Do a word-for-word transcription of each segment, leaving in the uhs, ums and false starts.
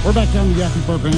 We're back on the Yaffe program.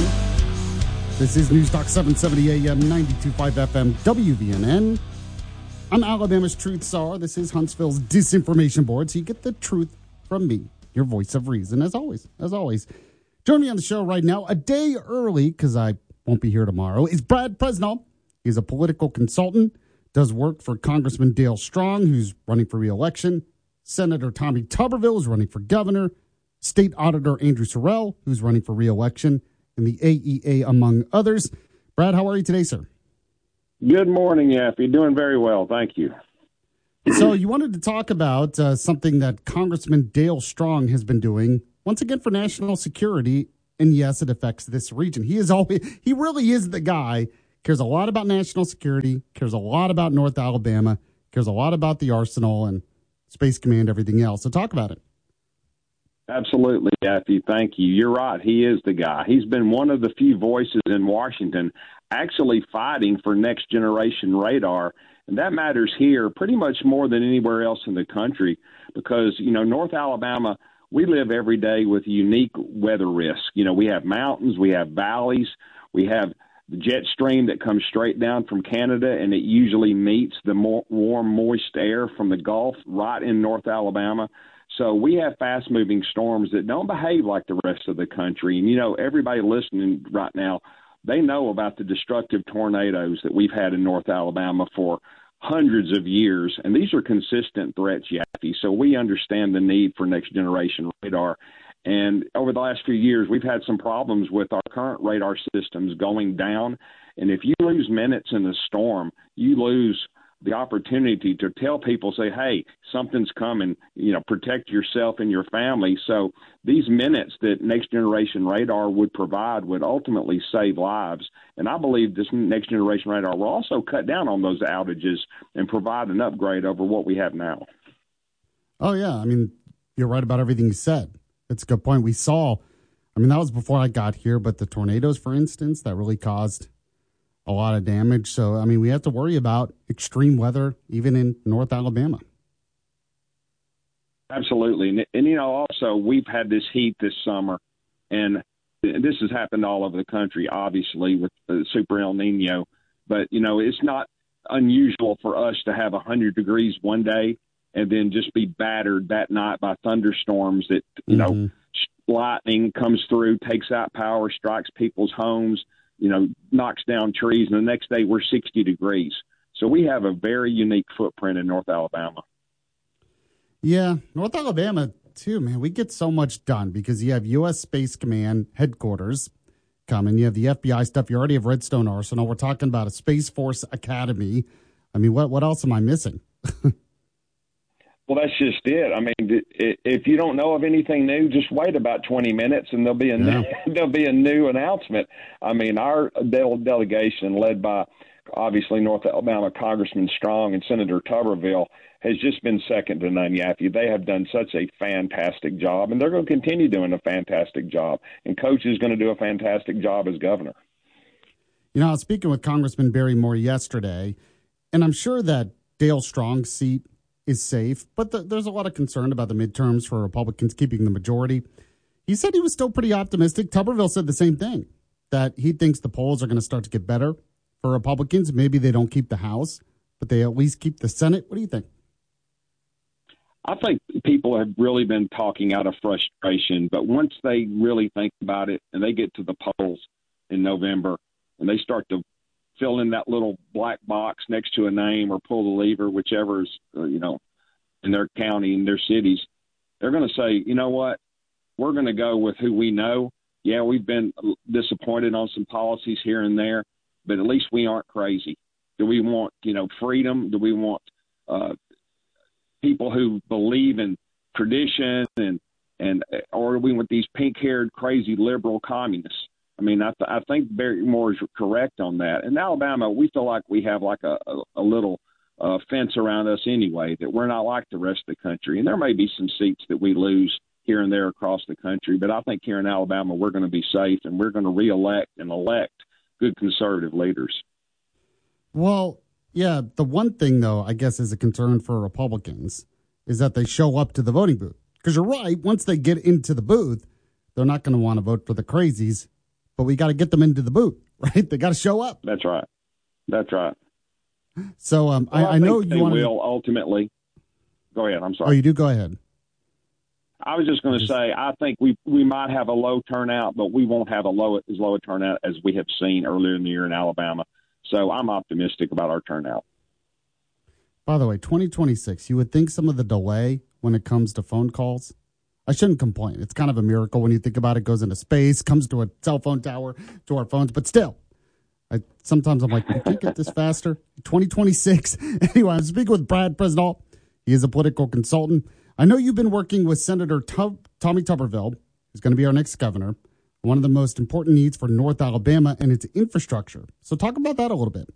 This is News Talk seven seventy A M, ninety-two point five F M, W V N N. I'm Alabama's Truth Czar. This is Huntsville's Disinformation Board, so you get the truth from me, your voice of reason, as always, as always. Joining me on the show right now, a day early, because I won't be here tomorrow, is Brad Presnell. He's a political consultant, does work for Congressman Dale Strong, who's running for re-election. Senator Tommy Tuberville is running for governor. State Auditor Andrew Sorrell, who's running for re-election in the A E A, among others. Brad, how are you today, sir? Good morning, Yaffe. Doing very well. Thank you. So you wanted to talk about uh, something that Congressman Dale Strong has been doing, once again, for national security. And yes, it affects this region. He is always, he really is the guy, cares a lot about national security, cares a lot about North Alabama, cares a lot about the Arsenal and Space Command, everything else. So talk about it. Absolutely, Yaffe. Thank you. You're right. He is the guy. He's been one of the few voices in Washington actually fighting for next generation radar. And that matters here pretty much more than anywhere else in the country because, you know, North Alabama, we live every day with unique weather risk. You know, we have mountains, we have valleys, we have the jet stream that comes straight down from Canada, and it usually meets the more warm, moist air from the Gulf right in North Alabama. So we have fast-moving storms that don't behave like the rest of the country. And, you know, everybody listening right now, they know about the destructive tornadoes that we've had in North Alabama for hundreds of years. And these are consistent threats, Yaffe. So we understand the need for next-generation radar. And over the last few years, we've had some problems with our current radar systems going down. And if you lose minutes in a storm, you lose the opportunity to tell people, say, hey, something's coming, you know, protect yourself and your family. So these minutes that next generation radar would provide would ultimately save lives. And I believe this next generation radar will also cut down on those outages and provide an upgrade over what we have now. Oh, yeah. I mean, you're right about everything you said. That's a good point. We saw, I mean, that was before I got here, but the tornadoes, for instance, that really caused a lot of damage. So, I mean, we have to worry about extreme weather even in North Alabama. Absolutely. And, and, you know, also, we've had this heat this summer, and this has happened all over the country, obviously, with the Super El Nino. But, you know, it's not unusual for us to have one hundred degrees one day and then just be battered that night by thunderstorms that, you mm-hmm. know, lightning comes through, takes out power, strikes people's homes, you know, knocks down trees, and the next day we're sixty degrees. So we have a very unique footprint in North Alabama. Yeah, North Alabama, too, man. We get so much done because you have U S Space Command headquarters coming. You have the F B I stuff. You already have Redstone Arsenal. We're talking about a Space Force Academy. I mean, what, what else am I missing? Well, that's just it. I mean, if you don't know of anything new, just wait about twenty minutes, and there'll be a yeah. new, there'll be a new announcement. I mean, our delegation, led by obviously North Alabama Congressman Strong and Senator Tuberville, has just been second to none. Yaffe. They have done such a fantastic job, and they're going to continue doing a fantastic job. And Coach is going to do a fantastic job as governor. You know, I was speaking with Congressman Barry Moore yesterday, and I'm sure that Dale Strong's seat is safe, but the, there's a lot of concern about the midterms for Republicans keeping the majority. He said he was still pretty optimistic. Tuberville said the same thing, that he thinks the polls are going to start to get better for Republicans. Maybe they don't keep the House, but they at least keep the Senate. What do you think? I think people have really been talking out of frustration, but once they really think about it and they get to the polls in November and they start to fill in that little black box next to a name or pull the lever, whichever is, uh, you know, in their county, in their cities, they're going to say, you know what, we're going to go with who we know. Yeah, we've been disappointed on some policies here and there, but at least we aren't crazy. Do we want, you know, freedom? Do we want uh, people who believe in tradition and, and or do we want these pink-haired, crazy liberal communists? I mean, I, th- I think Barry Moore is correct on that. In Alabama, we feel like we have like a, a, a little uh, fence around us anyway, that we're not like the rest of the country. And there may be some seats that we lose here and there across the country, but I think here in Alabama, we're going to be safe and we're going to reelect and elect good conservative leaders. Well, yeah, the one thing, though, I guess is a concern for Republicans is that they show up to the voting booth. Because you're right, once they get into the booth, they're not going to want to vote for the crazies, but we got to get them into the booth, right? They got to show up. That's right. That's right. So um, well, I, I, I know they you want will to ultimately. Go ahead. I'm sorry. Oh, you do? Go ahead. I was just going to say, I think we we might have a low turnout, but we won't have a low as low a turnout as we have seen earlier in the year in Alabama. So I'm optimistic about our turnout. By the way, twenty twenty-six, you would think some of the delay when it comes to phone calls, I shouldn't complain. It's kind of a miracle when you think about it. Goes into space, comes to a cell phone tower, to our phones, but still. I, sometimes I'm like, we can't get this faster. twenty twenty-six. Anyway, I'm speaking with Brad Presnall. He is a political consultant. I know you've been working with Senator Tub- Tommy Tuberville, who's going to be our next governor, one of the most important needs for North Alabama and its infrastructure. So talk about that a little bit.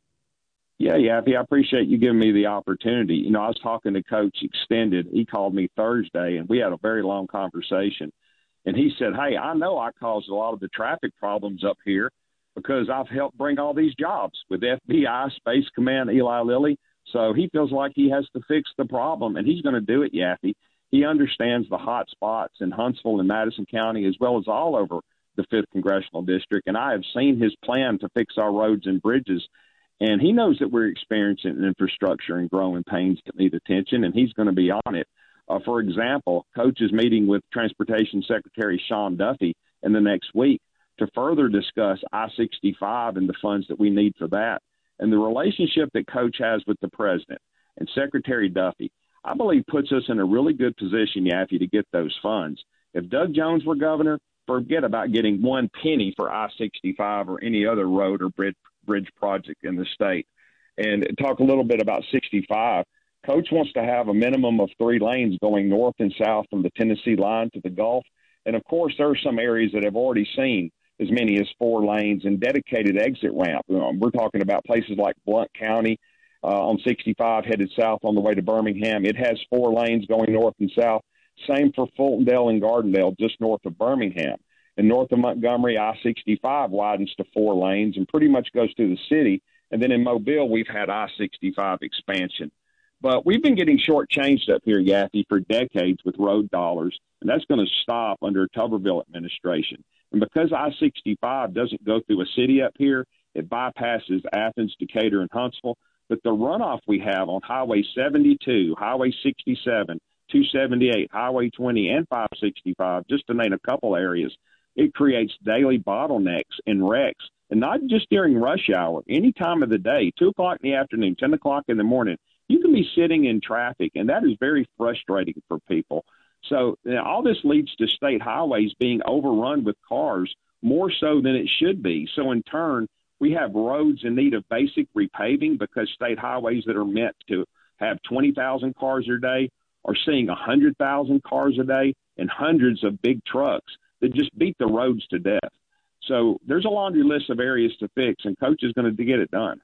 Yeah, Yappy, I appreciate you giving me the opportunity. You know, I was talking to Coach Extended. He called me Thursday, and we had a very long conversation. And he said, hey, I know I caused a lot of the traffic problems up here because I've helped bring all these jobs with F B I, Space Command, Eli Lilly. So he feels like he has to fix the problem, and he's going to do it, Yaffee. He understands the hot spots in Huntsville and Madison County as well as all over the fifth Congressional District, and I have seen his plan to fix our roads and bridges, and he knows that we're experiencing infrastructure and growing pains that need attention, and he's going to be on it. Uh, for example, Coach is meeting with Transportation Secretary Sean Duffy in the next week to further discuss I sixty-five and the funds that we need for that. And the relationship that Coach has with the president and Secretary Duffy, I believe puts us in a really good position, Yaffee, to get those funds. If Doug Jones were governor, forget about getting one penny for I sixty-five or any other road or bridge, bridge project in the state. And talk a little bit about sixty-five. Coach wants to have a minimum of three lanes going north and south from the Tennessee line to the Gulf. And, of course, there are some areas that have already seen as many as four lanes and dedicated exit ramp. Um, we're talking about places like Blount County uh, on sixty-five headed south on the way to Birmingham. It has four lanes going north and south. Same for Fultondale and Gardendale, just north of Birmingham. And north of Montgomery, I sixty-five widens to four lanes and pretty much goes through the city. And then in Mobile, we've had I sixty-five expansion. But we've been getting shortchanged up here, Yaffee, for decades with road dollars, and that's going to stop under a Tuberville administration. And because I sixty-five doesn't go through a city up here, it bypasses Athens, Decatur, and Huntsville. But the runoff we have on Highway seventy-two, Highway sixty-seven, two seventy-eight, Highway twenty, and five sixty-five, just to name a couple areas, it creates daily bottlenecks and wrecks. And not just during rush hour, any time of the day, two o'clock in the afternoon, ten o'clock in the morning, you can be sitting in traffic, and that is very frustrating for people. So you know, all this leads to state highways being overrun with cars more so than it should be. So in turn, we have roads in need of basic repaving because state highways that are meant to have twenty thousand cars a day are seeing one hundred thousand cars a day and hundreds of big trucks that just beat the roads to death. So there's a laundry list of areas to fix, and Coach is going to get it done.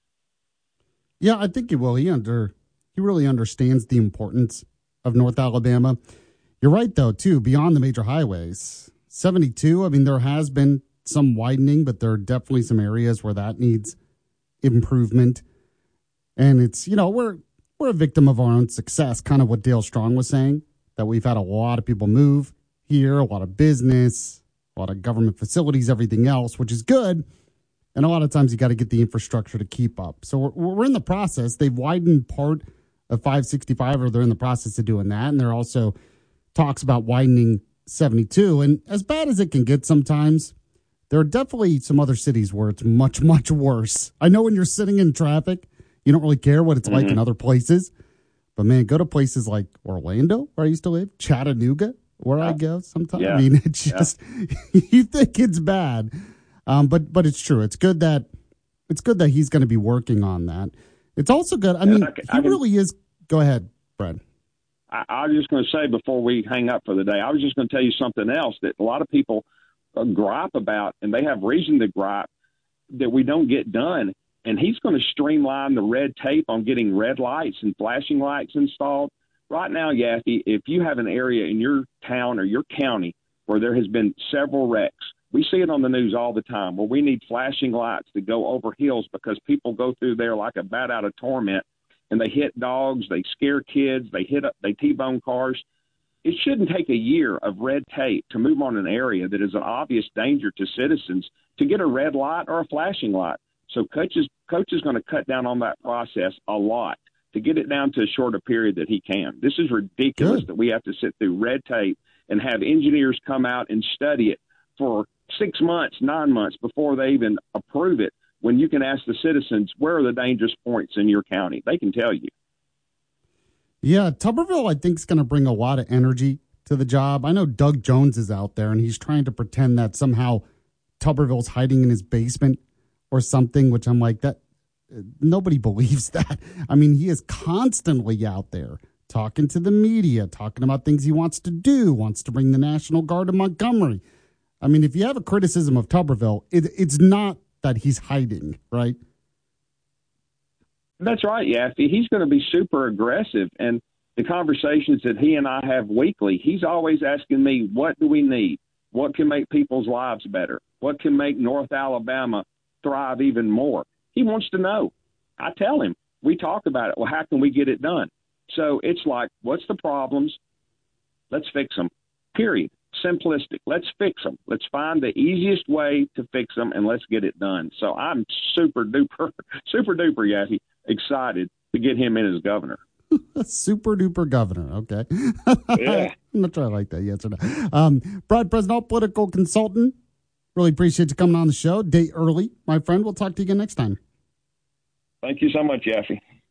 Yeah, I think he will. He under he really understands the importance of North Alabama. You're right, though, too, beyond the major highways. seventy-two, I mean, there has been some widening, but there are definitely some areas where that needs improvement. And it's, you know, we're we're a victim of our own success, kind of what Dale Strong was saying, that we've had a lot of people move here, a lot of business, a lot of government facilities, everything else, which is good. And a lot of times you got to get the infrastructure to keep up. So we're, we're in the process. They've widened part of five sixty-five, or they're in the process of doing that. And they're also talks about widening seventy-two. And as bad as it can get sometimes, there are definitely some other cities where it's much, much worse. I know when you're sitting in traffic, you don't really care what it's mm-hmm. like in other places. But, man, go to places like Orlando, where I used to live, Chattanooga, where yeah. I go sometimes. Yeah. I mean, it's just, yeah. you think it's bad. Um, but but it's true. It's good that it's good that he's going to be working on that. It's also good. I yeah, mean, I can, he I can, really is. Go ahead, Brad. I, I was just going to say before we hang up for the day, I was just going to tell you something else that a lot of people uh, gripe about, and they have reason to gripe that we don't get done. And he's going to streamline the red tape on getting red lights and flashing lights installed. Right now, Yaffee, if you have an area in your town or your county where there has been several wrecks, we see it on the news all the time where we need flashing lights to go over hills because people go through there like a bat out of torment, and they hit dogs, they scare kids, they hit up, they T-bone cars. It shouldn't take a year of red tape to move on an area that is an obvious danger to citizens to get a red light or a flashing light. So coach is, coach is going to cut down on that process a lot to get it down to a shorter period that he can. This is ridiculous Good. that we have to sit through red tape and have engineers come out and study it for six months, nine months before they even approve it, when you can ask the citizens, where are the dangerous points in your county? They can tell you. Yeah, Tuberville, I think, is going to bring a lot of energy to the job. I know Doug Jones is out there, and he's trying to pretend that somehow Tuberville's hiding in his basement or something, which I'm like, that nobody believes that. I mean, he is constantly out there talking to the media, talking about things he wants to do, wants to bring the National Guard to Montgomery. I mean, if you have a criticism of Tuberville, it, it's not that he's hiding, right? That's right, Yaffe. He's going to be super aggressive. And the conversations that he and I have weekly, he's always asking me, what do we need? What can make people's lives better? What can make North Alabama thrive even more? He wants to know. I tell him. We talk about it. Well, how can we get it done? So it's like, what's the problems? Let's fix them, period. Simplistic. Let's fix them. Let's find the easiest way to fix them, and let's get it done. So I'm super duper, super duper, Yaffe, excited to get him in as governor. Super duper governor. Okay. Yeah. I'm not trying to like that. Yes or no. Um, Brad Presnell, political consultant. Really appreciate you coming on the show. Day early, my friend. We'll talk to you again next time. Thank you so much, Yaffe.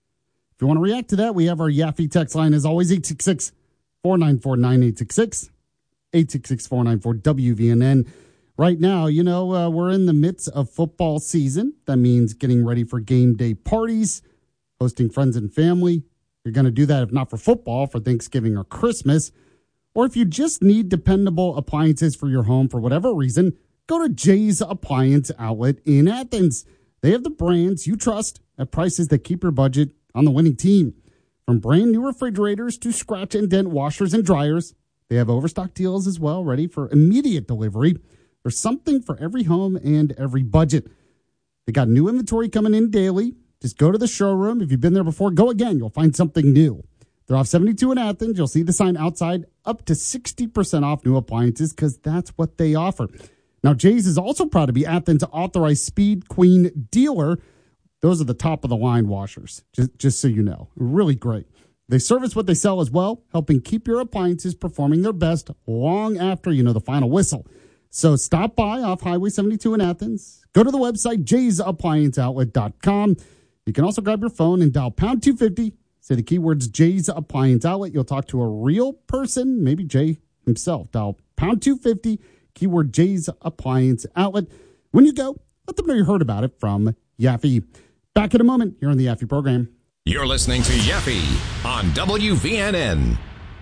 If you want to react to that, we have our Yaffe text line as always, eight six six, four nine four, nine eight six six. eight six six, four nine four, W V N N. Right now, you know, uh, we're in the midst of football season. That means getting ready for game day parties, hosting friends and family. You're going to do that, if not for football, for Thanksgiving or Christmas. Or if you just need dependable appliances for your home for whatever reason, go to Jay's Appliance Outlet in Athens. They have the brands you trust at prices that keep your budget on the winning team. From brand new refrigerators to scratch and dent washers and dryers, they have overstock deals as well, ready for immediate delivery. There's something for every home and every budget. They got new inventory coming in daily. Just go to the showroom. If you've been there before, go again. You'll find something new. They're off seventy-two in Athens. You'll see the sign outside, up to sixty percent off new appliances, because that's what they offer. Now, Jay's is also proud to be Athens' authorized Speed Queen dealer. Those are the top of the line washers, just, just so you know. Really great. They service what they sell as well, helping keep your appliances performing their best long after, you know, the final whistle. So stop by off Highway seventy-two in Athens. Go to the website, jays appliance outlet dot com. You can also grab your phone and dial pound two fifty. Say the keywords Jay's Appliance Outlet. You'll talk to a real person, maybe Jay himself. Dial pound two fifty, keyword Jay's Appliance Outlet. When you go, let them know you heard about it from Yaffe. Back in a moment here on the Yaffe program. You're listening to Yaffe on W V N N.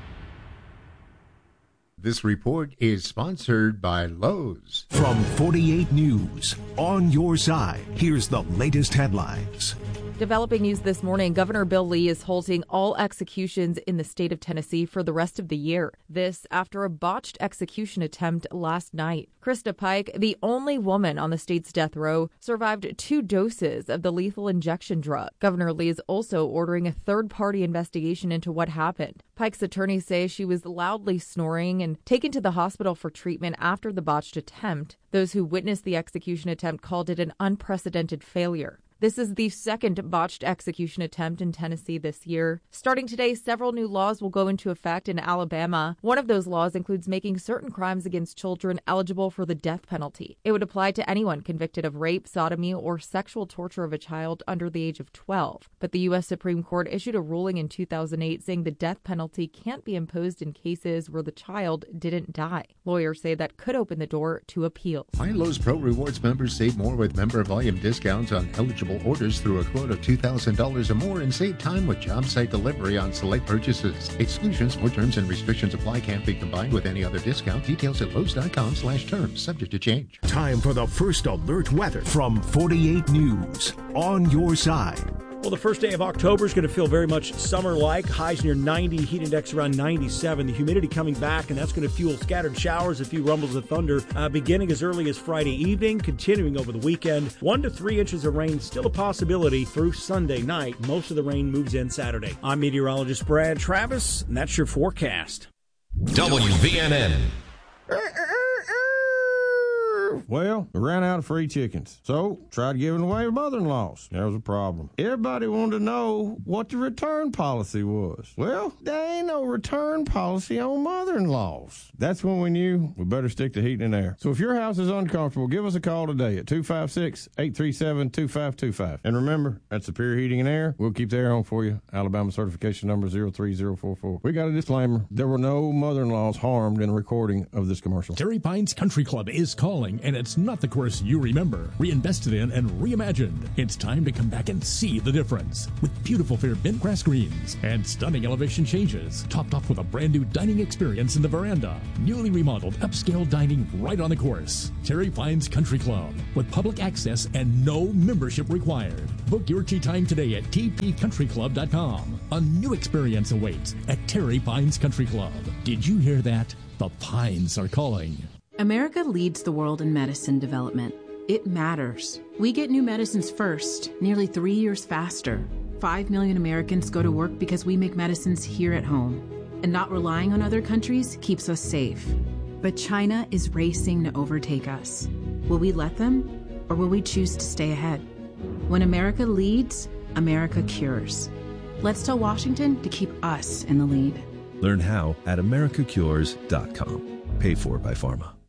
This report is sponsored by Lowe's. From forty-eight News, on your side, here's the latest headlines. Developing news this morning, Governor Bill Lee is halting all executions in the state of Tennessee for the rest of the year. This after a botched execution attempt last night. Krista Pike, the only woman on the state's death row, survived two doses of the lethal injection drug. Governor Lee is also ordering a third-party investigation into what happened. Pike's attorneys say she was loudly snoring and taken to the hospital for treatment after the botched attempt. Those who witnessed the execution attempt called it an unprecedented failure. This is the second botched execution attempt in Tennessee this year. Starting today, several new laws will go into effect in Alabama. One of those laws includes making certain crimes against children eligible for the death penalty. It would apply to anyone convicted of rape, sodomy, or sexual torture of a child under the age of twelve. But the U S Supreme Court issued a ruling in two thousand eight saying the death penalty can't be imposed in cases where the child didn't die. Lawyers say that could open the door to appeals. Find Lowe's Pro Rewards members save more with member volume discounts on eligible orders through a quote of two thousand dollars or more, and save time with job site delivery on select purchases. Exclusions or terms and restrictions apply. Can't be combined with any other discount. Details at Lowe's.com slash terms. Subject to change. Time for the first alert weather from forty-eight News, on your side. Well, the first day of October is going to feel very much summer-like. Highs near ninety, heat index around ninety-seven. The humidity coming back, and that's going to fuel scattered showers, a few rumbles of thunder, uh, beginning as early as Friday evening, continuing over the weekend. One to three inches of rain, still a possibility through Sunday night. Most of the rain moves in Saturday. I'm meteorologist Brad Travis, and that's your forecast. W V N N. Well, we ran out of free chickens, so tried giving away to mother-in-laws. There was a problem. Everybody wanted to know what the return policy was. Well, there ain't no return policy on mother-in-laws. That's when we knew we better stick to heating and air. So if your house is uncomfortable, give us a call today at two five six, eight three seven, two five two five. And remember, at Superior Heating and Air, we'll keep the air on for you. Alabama certification number zero three zero four four. We got a disclaimer. There were no mother-in-laws harmed in a recording of this commercial. Terry Pines Country Club is calling, and it's not the course you remember. Reinvested in and reimagined. It's time to come back and see the difference. With beautiful fair bent grass greens and stunning elevation changes, topped off with a brand new dining experience in the veranda. Newly remodeled upscale dining right on the course. Terry Pines Country Club with public access and no membership required. Book your tea time today at t p country club dot com. A new experience awaits at Terry Pines Country Club. Did you hear that? The Pines are calling. America leads the world in medicine development. It matters. We get new medicines first, nearly three years faster. Five million Americans go to work because we make medicines here at home. And not relying on other countries keeps us safe. But China is racing to overtake us. Will we let them, or will we choose to stay ahead? When America leads, America cures. Let's tell Washington to keep us in the lead. Learn how at america cures dot com. Paid for by Pharma.